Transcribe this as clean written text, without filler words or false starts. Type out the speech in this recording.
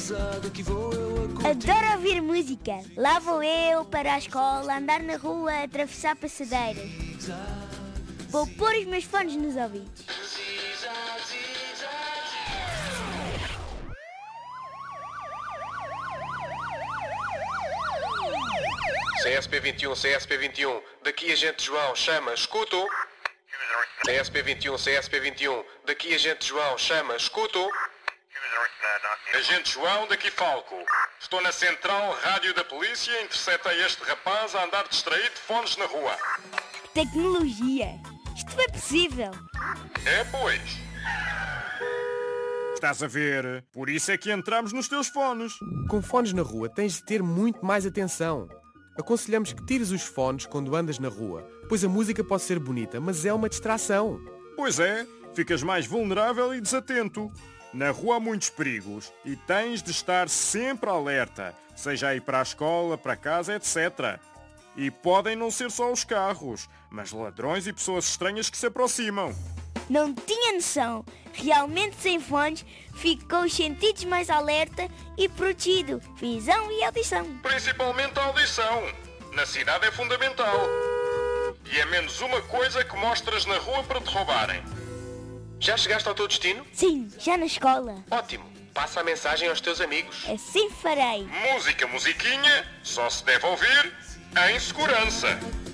Adoro ouvir música. Lá vou eu para a escola, andar na rua, atravessar passadeiras. Vou pôr os meus fones nos ouvidos. CSP21, CSP21, daqui agente João, chama, escuto. CSP21, CSP21, daqui agente João, chama, escuto. Agente João, daqui Falco. Estou na central rádio da polícia, interceptei este rapaz a andar distraído de fones na rua. Tecnologia. Isto é possível. É, pois. Estás a ver? Por isso é que entramos nos teus fones. Com fones na rua tens de ter muito mais atenção. Aconselhamos que tires os fones quando andas na rua, pois a música pode ser bonita, mas é uma distração. Pois é, ficas mais vulnerável e desatento. Na rua há muitos perigos e tens de estar sempre alerta, seja aí para a escola, para casa, etc. E podem não ser só os carros, mas ladrões e pessoas estranhas que se aproximam. Não tinha noção. Realmente sem fones fico com os sentidos mais alerta e protegido. Visão e audição. Principalmente a audição. Na cidade é fundamental. E é menos uma coisa que mostras na rua para te roubarem. Já chegaste ao teu destino? Sim, já na escola. Ótimo. Passa a mensagem aos teus amigos. Assim farei. Música, musiquinha, só se deve ouvir em segurança.